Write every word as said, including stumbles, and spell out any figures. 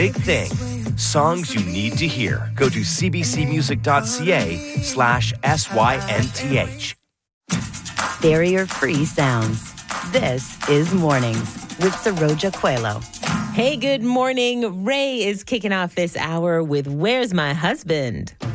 Big Thing. Songs you need to hear. Go to cbcmusic.ca slash S-Y-N-T-H. Barrier-free sounds. This is Mornings with Saroja Coelho. Hey, good morning. Ray is kicking off this hour with Where's My Husband?